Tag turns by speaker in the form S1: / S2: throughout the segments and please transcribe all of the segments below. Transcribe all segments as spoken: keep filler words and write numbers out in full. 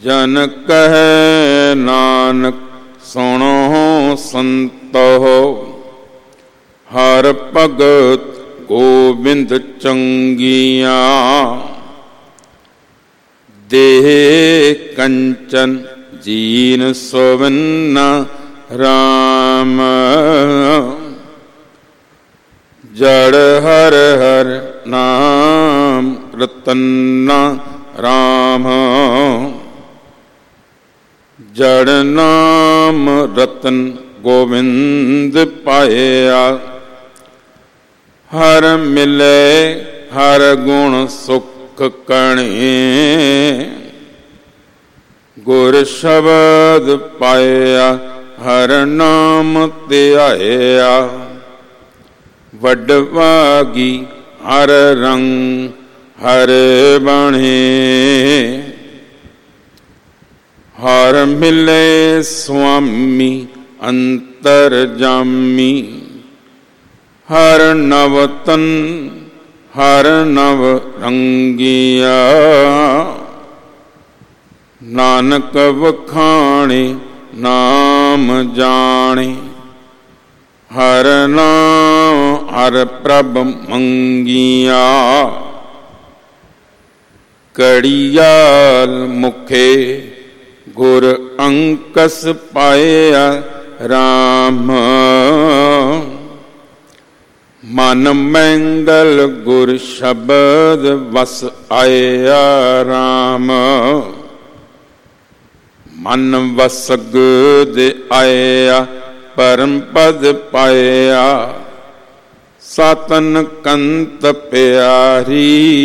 S1: ਜਨ ਕਹੈ ਨਾਨਕ ਸੁਣੋ ਸੰਤੋ, ਹਰ ਭਗਤ ਗੋਬਿੰਦ ਚੰਗੀਆਂ। ਦੇਹ ਕੰਚਨ ਜੀਨ ਸੋਵੰਨਾ ਰਾਮ, ਜੜ ਹਰ ਹਰ ਨਾਮ ਰਤਨਾ ਰਾਮ। ਜੜ ਨਾਮ ਰਤਨ ਗੋਬਿੰਦ ਪਾਇਆ, ਹਰ ਮਿਲੇ ਹਰ ਗੁਣ ਸੁਖ ਕਣੇ। ਗੁਰ ਸ਼ਬਦ ਪਾਇਆ ਹਰ ਨਾਮ ਧਿਆਇਆ, ਵਡਭਾਗੀ ਹਰ ਰੰਗ ਹਰ ਬਣੇ। ਹਰ ਮਿਲੇ ਸੁਆਮੀ ਅੰਤਰਜਾਮੀ, ਹਰ ਨਵ ਤਨ ਹਰ ਨਵ ਰੰਗੀਆ। ਨਾਨਕ ਵਖਾਣੇ ਨਾਮ ਜਾਣੇ, ਹਰ ਨਾਮ ਹਰ ਪ੍ਰਭ ਮੰਗੀਆ। ਕੜੀਆਲ ਮੁਖੇ ਗੁਰ ਅੰਕਸ ਪਾਇਆ ਰਾਮ, ਮਨ ਮੰਗਲ ਗੁਰ ਸ਼ਬਦ ਵਸ ਆਇਆ ਰਾਮ। ਮਨ ਵਸਗਦ ਆਇਆ ਪਰਮ ਪਦ ਪਾਇਆ, ਸਤਨ ਕੰਤ ਪਿਆਰੀ।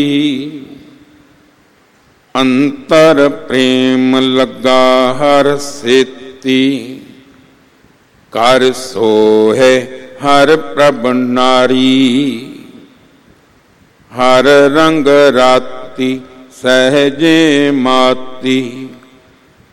S1: ਅੰਤਰ ਪ੍ਰੇਮ ਲੱਗਾ ਹਰ ਸੇਤੀ, ਕਰ ਸੋਹੈ ਹਰ ਪ੍ਰਭ ਨਾਰੀ। ਹਰ ਰੰਗ ਰਾਤੀ ਸਹਿਜੇ ਮਾਤੀ,